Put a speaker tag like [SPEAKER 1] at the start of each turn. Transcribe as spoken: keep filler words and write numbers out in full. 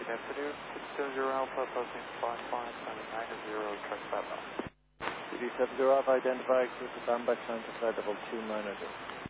[SPEAKER 1] Density six two zero Alpha, approaching five five seven nine zero, track five.
[SPEAKER 2] C D seven zero Alpha, identify with the Bamba Santa Flight level two nine zero.